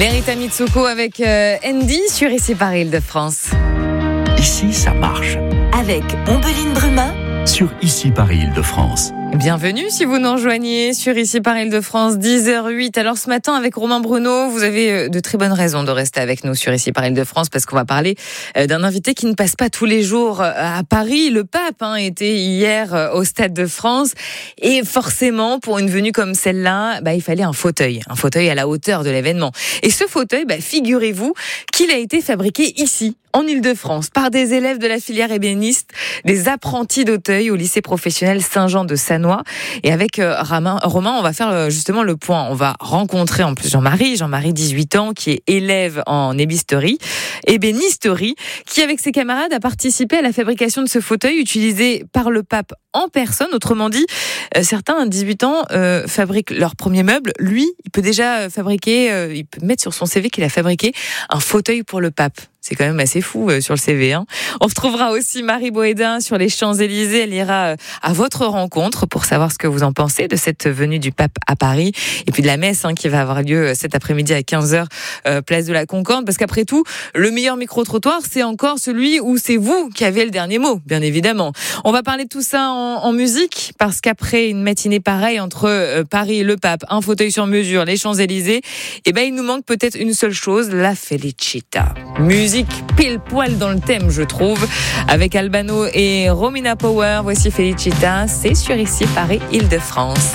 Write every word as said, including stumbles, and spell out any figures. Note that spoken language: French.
Lerita Mitsouko avec euh, Andy sur Ici Paris Île-de-France. Ici, ça marche. Avec Ombeline Brumain sur Ici Paris Île-de-France. Bienvenue si vous nous rejoignez sur Ici Paris Île-de-France, dix heures huit. Alors ce matin avec Romain Bruno, vous avez de très bonnes raisons de rester avec nous sur Ici Paris Île-de-France parce qu'on va parler d'un invité qui ne passe pas tous les jours à Paris. Le pape hein, était hier au Stade de France et forcément pour une venue comme celle-là, bah, il fallait un fauteuil, un fauteuil à la hauteur de l'événement. Et ce fauteuil, bah, figurez-vous qu'il a été fabriqué ici, en Île-de-France, par des élèves de la filière ébéniste, des apprentis d'Auteuil au lycée professionnel Saint-Jean de Sannois. Et avec euh, Romain, Romain, on va faire euh, justement le point. On va rencontrer en plus Jean-Marie, Jean-Marie, dix-huit ans, qui est élève en ébénisterie, ébénisterie, qui avec ses camarades a participé à la fabrication de ce fauteuil utilisé par le pape en personne. Autrement dit, euh, certains à dix-huit ans euh, fabriquent leur premier meuble. Lui, il peut déjà fabriquer, euh, il peut mettre sur son C V qu'il a fabriqué un fauteuil pour le pape. C'est quand même assez fou euh, sur le C V. Hein. On retrouvera aussi Marie Bohédin sur les Champs-Élysées. Elle ira euh, à votre rencontre pour savoir ce que vous en pensez de cette venue du pape à Paris. Et puis de la messe hein, qui va avoir lieu cet après-midi à quinze heures, euh, place de la Concorde. Parce qu'après tout, le meilleur micro-trottoir, c'est encore celui où c'est vous qui avez le dernier mot, bien évidemment. On va parler de tout ça en, en musique parce qu'après une matinée pareille entre euh, Paris, le pape, un fauteuil sur mesure, les Champs-Élysées, eh ben, il nous manque peut-être une seule chose, la felicita. Musique pile poil dans le thème, je trouve, avec Albano et Romina Power. Voici Felicita, c'est sur Ici Paris Île-de-France.